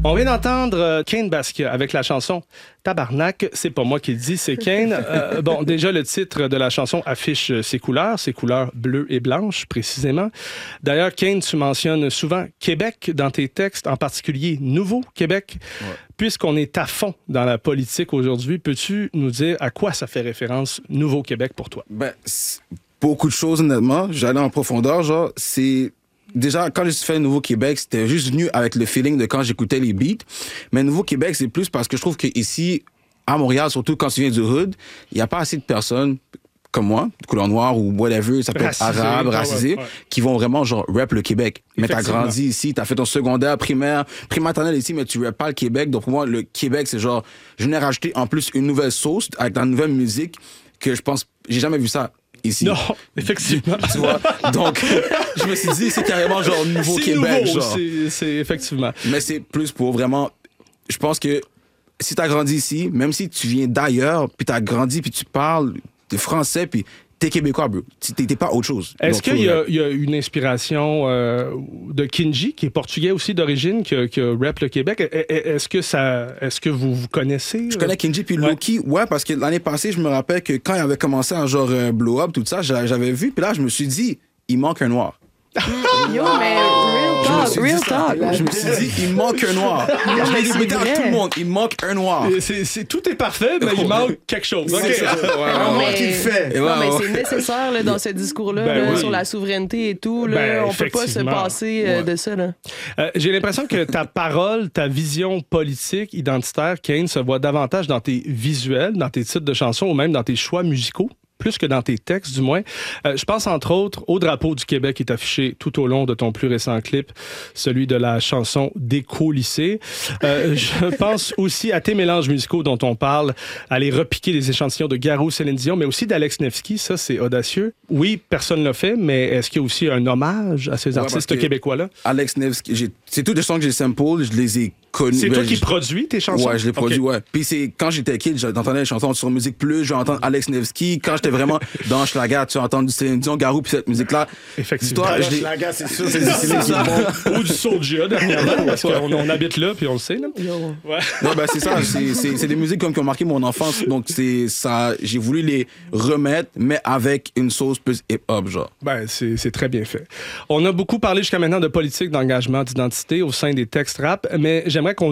On vient d'entendre Kane Baskia avec la chanson Tabarnak. C'est pas moi qui le dis, c'est Kane. Bon, déjà, le titre de la chanson affiche ses couleurs bleues et blanches, précisément. D'ailleurs, Kane, tu mentionnes souvent Québec dans tes textes, en particulier Nouveau Québec. Ouais. Puisqu'on est à fond dans la politique aujourd'hui, peux-tu nous dire à quoi ça fait référence Nouveau Québec pour toi? Ben, beaucoup de choses, honnêtement. J'allais en profondeur, genre, c'est... Déjà, quand j'ai fait Nouveau-Québec, c'était juste venu avec le feeling de quand j'écoutais les beats. Mais Nouveau-Québec, c'est plus parce que je trouve qu'ici, à Montréal, surtout quand tu viens du Hood, il n'y a pas assez de personnes comme moi, de couleur noire ou whatever, ça peut être arabe, racisé, qui vont vraiment genre rap le Québec. Mais t'as grandi ici, t'as fait ton secondaire, primaire maternelle ici, mais tu rap pas le Québec. Donc pour moi, le Québec, c'est genre, je venais rajouter en plus une nouvelle sauce avec la nouvelle musique que je pense, j'ai jamais vu ça ici. Non, effectivement. Tu vois? Donc, je me suis dit, c'est carrément genre Nouveau Québec. Nouveau, genre. C'est effectivement. Mais c'est plus pour vraiment... Je pense que si t'as grandi ici, même si tu viens d'ailleurs, puis t'as grandi, puis tu parles, t'es français, puis t'es québécois, bro. T'es pas autre chose. Est-ce qu'il y a une inspiration de Kinji, qui est portugais aussi d'origine, que rap le Québec? Est-ce que vous connaissez? Je connais Kinji, puis Loki, ouais, parce que l'année passée, je me rappelle que quand il avait commencé à genre blow up, tout ça, j'avais vu, puis là, je me suis dit, il manque un noir. Yo, mais real talk. Je me suis dit, il manque un noir. Je l'ai répété à tout le monde, il manque un noir. Tout est parfait, mais il manque quelque chose. Okay. Qu'il fait. Non, mais c'est nécessaire là, dans ce discours-là, sur la souveraineté et tout. Là, on peut pas se passer de ça. Là. J'ai l'impression que ta parole, ta vision politique, identitaire, Kane, se voit davantage dans tes visuels, dans tes titres de chansons ou même dans tes choix musicaux. Plus que dans tes textes, du moins. Je pense, entre autres, au drapeau du Québec qui est affiché tout au long de ton plus récent clip, celui de la chanson Déco-lycée. Je pense aussi à tes mélanges musicaux dont on parle, à les repiquer des échantillons de Garou, Céline Dion, mais aussi d'Alex Nevsky. Ça, c'est audacieux. Oui, personne ne l'a fait, mais est-ce qu'il y a aussi un hommage à ces artistes québécois-là? Alex Nevsky, c'est tous des sons que j'ai sample, je les ai connus. C'est toi qui produis tes chansons? Ouais, je les produis, ouais. Puis c'est quand j'étais kid, j'entendais les chansons sur Musique Plus, j'entends Alex Nevsky. Quand j'étais vraiment dans Schlager, tu entends du Céline Dion, Garou, puis cette musique-là. Effectivement. Schlager, c'est sûr. C'est ou du Soulja dernièrement, parce qu'on habite là, puis on le sait. Là. Ouais. Non, ben c'est ça. C'est des musiques comme qui ont marqué mon enfance. Donc c'est ça. J'ai voulu les remettre, mais avec une sauce plus hip-hop, genre. Ben c'est très bien fait. On a beaucoup parlé jusqu'à maintenant de politique, d'engagement, d'identité au sein des textes rap, mais j'aimerais qu'on